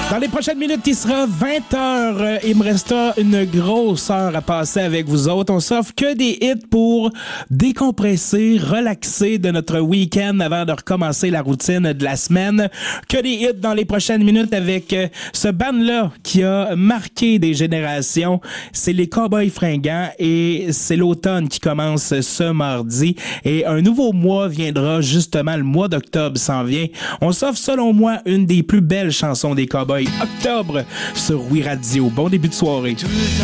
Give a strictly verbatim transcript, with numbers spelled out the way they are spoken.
Dans les prochaines minutes, il sera vingt heures. Il me restera une grosse heure à passer avec vous autres. On s'offre que des hits pour décompresser, relaxer de notre week-end avant de recommencer la routine de la semaine. Que des hits dans les prochaines minutes avec ce band-là qui a marqué des générations. C'est les Cowboys Fringants et c'est l'automne qui commence ce mardi. Et un nouveau mois viendra justement, le mois d'octobre s'en vient. On s'offre selon moi une des plus belles chansons des Cowboys. Octobre sur Oui Radio. Bon début de soirée. Tout le